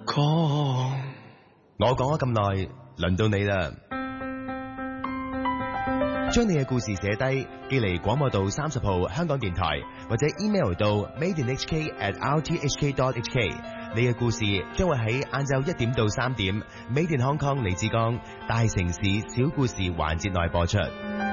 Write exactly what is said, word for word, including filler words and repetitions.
講。 我講咗咁耐，輪到你啦。將你嘅故事寫低，寄嚟廣播道三十號香港電台，或者 email 到 made in h k at r t h k dot h k。你嘅故事將會喺晏晝一點到三點，Made in Hong Kong 李志剛大城市小故事環節內播出。